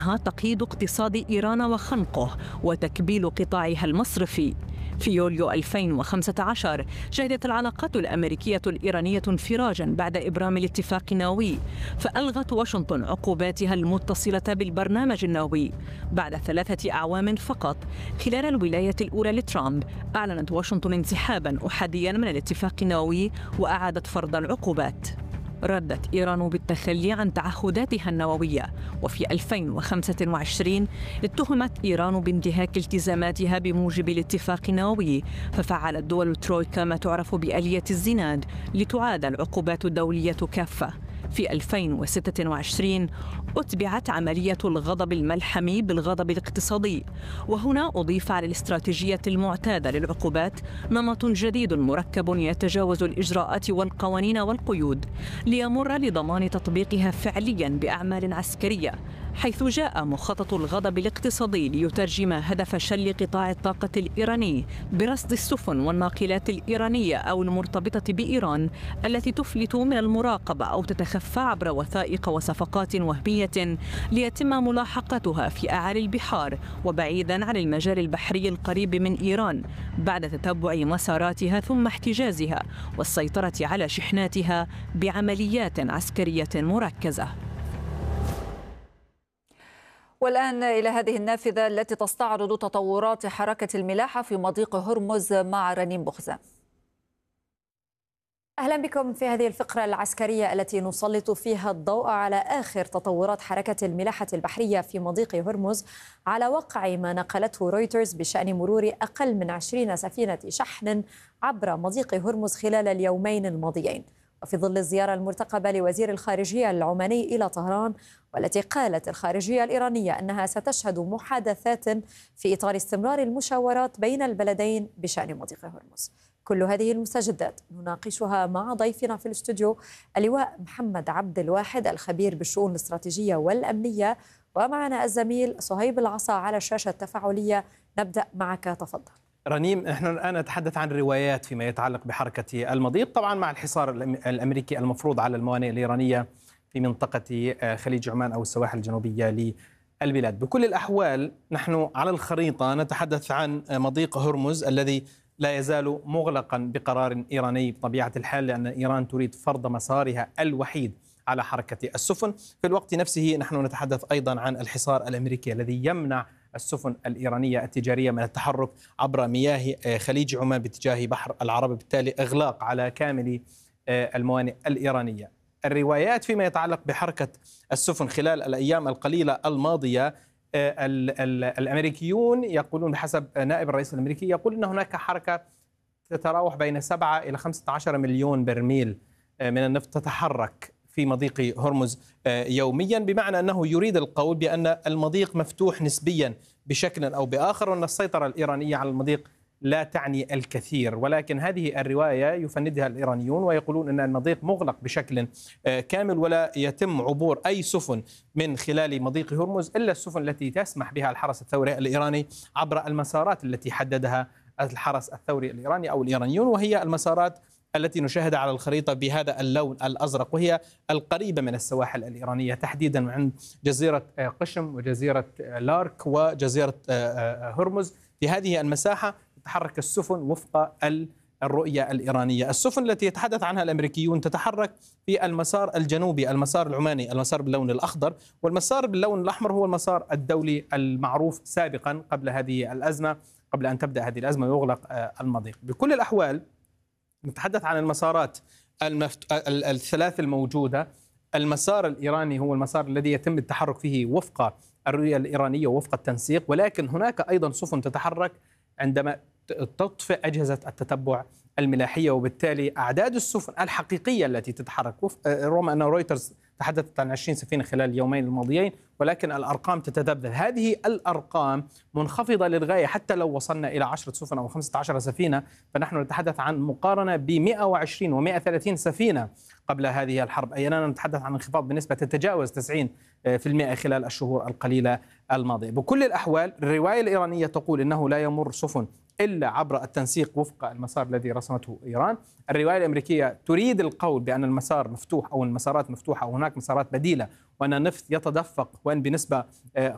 تقييد اقتصاد إيران وخنقه وتكبيل قطاعها المصرفي. في يوليو 2015 شهدت العلاقات الأمريكية الإيرانية انفراجا بعد إبرام الاتفاق النووي، فألغت واشنطن عقوباتها المتصلة بالبرنامج النووي. بعد 3 أعوام فقط خلال الولاية الأولى لترامب أعلنت واشنطن انسحابا أحاديا من الاتفاق النووي وأعادت فرض العقوبات. ردت إيران بالتخلي عن تعهداتها النووية، وفي 2025 اتهمت إيران بانتهاك التزاماتها بموجب الاتفاق النووي، ففعلت دول الترويكا ما تعرف بآلية الزناد لتعاد العقوبات الدولية كافة. في 2026 أتبعت عملية الغضب الملحمي بالغضب الاقتصادي، وهنا أضيف على الاستراتيجية المعتادة للعقوبات نمط جديد مركب يتجاوز الإجراءات والقوانين والقيود ليمر لضمان تطبيقها فعليا بأعمال عسكرية، حيث جاء مخطط الغضب الاقتصادي ليترجم هدف شل قطاع الطاقة الإيراني برصد السفن والناقلات الإيرانية أو المرتبطة بإيران التي تفلت من المراقبة أو تتخفى عبر وثائق وصفقات وهمية ليتم ملاحقتها في أعالي البحار وبعيدا عن المجال البحري القريب من إيران، بعد تتبع مساراتها ثم احتجازها والسيطرة على شحناتها بعمليات عسكرية مركزة. والآن إلى هذه النافذة التي تستعرض تطورات حركة الملاحة في مضيق هرمز مع رنيم بخزام. أهلا بكم في هذه الفقرة العسكرية التي نسلط فيها الضوء على آخر تطورات حركة الملاحة البحرية في مضيق هرمز، على وقع ما نقلته رويترز بشأن مرور أقل من 20 سفينة شحن عبر مضيق هرمز خلال اليومين الماضيين، وفي ظل الزيارة المرتقبة لوزير الخارجية العماني إلى طهران، والتي قالت الخارجية الإيرانية أنها ستشهد محادثات في إطار استمرار المشاورات بين البلدين بشأن مضيق هرمز. كل هذه المستجدات نناقشها مع ضيفنا في الاستوديو اللواء محمد عبد الواحد الخبير بالشؤون الاستراتيجية والأمنية، ومعنا الزميل صهيب العصا على الشاشة التفاعلية. نبدأ معك، تفضل. رنيم، نحن الآن نتحدث عن روايات فيما يتعلق بحركة المضيق، طبعا مع الحصار الأمريكي المفروض على الموانئ الإيرانية في منطقة خليج عمان أو السواحل الجنوبية للبلاد. بكل الأحوال نحن على الخريطة نتحدث عن مضيق هرمز الذي لا يزال مغلقا بقرار إيراني بطبيعة الحال، لأن إيران تريد فرض مسارها الوحيد على حركة السفن. في الوقت نفسه نحن نتحدث أيضا عن الحصار الأمريكي الذي يمنع السفن الإيرانية التجارية من التحرك عبر مياه خليج عمان باتجاه بحر العرب، بالتالي إغلاق على كامل الموانئ الإيرانية. الروايات فيما يتعلق بحركة السفن خلال الأيام القليلة الماضية، الأمريكيون يقولون بحسب نائب الرئيس الأمريكي يقول أن هناك حركة تتراوح بين 7 إلى 15 مليون برميل من النفط تتحرك في مضيق هرمز يوميا، بمعنى أنه يريد القول بأن المضيق مفتوح نسبيا بشكل أو بآخر، وأن السيطرة الإيرانية على المضيق لا تعني الكثير. ولكن هذه الرواية يفندها الإيرانيون ويقولون أن المضيق مغلق بشكل كامل ولا يتم عبور أي سفن من خلال مضيق هرمز إلا السفن التي تسمح بها الحرس الثوري الإيراني عبر المسارات التي حددها الحرس الثوري الإيراني أو الإيرانيون، وهي المسارات التي نشاهدها على الخريطة بها اللون الأزرق، وهي القريبة من السواحل الإيرانية، تحديدا عند جزيرة قشم وجزيرة لارك وجزيرة هرمز. في هذه المساحة تتحرك السفن وفق الرؤية الإيرانية. السفن التي يتحدث عنها الأمريكيون تتحرك في المسار الجنوبي، المسار العماني، المسار باللون الأخضر، والمسار باللون الأحمر هو المسار الدولي المعروف سابقا قبل هذه الأزمة، قبل أن تبدأ هذه الأزمة ويغلق المضيق. بكل الأحوال نتحدث عن المسارات الثلاث الموجودة. المسار الإيراني هو المسار الذي يتم التحرك فيه وفق الرؤية الإيرانية ووفق التنسيق، ولكن هناك أيضا سفن تتحرك عندما تطفئ أجهزة التتبع الملاحية، وبالتالي أعداد السفن الحقيقية التي تتحرك رغم أن رويترز تحدثت عن 20 سفينة خلال اليومين الماضيين، ولكن الأرقام تتذبذب. هذه الأرقام منخفضة للغاية، حتى لو وصلنا إلى 10 سفن أو 15 سفينة فنحن نتحدث عن مقارنة ب 120 و 130 سفينة قبل هذه الحرب، أي أننا نتحدث عن انخفاض بنسبة تتجاوز 90% خلال الشهور القليلة الماضية. بكل الأحوال الرواية الإيرانية تقول إنه لا يمر سفن إلا عبر التنسيق وفق المسار الذي رسمته إيران. الرواية الأمريكية تريد القول بأن المسار مفتوح أو المسارات مفتوحة أو هناك مسارات بديلة، وأن النفط يتدفق وأن بنسبة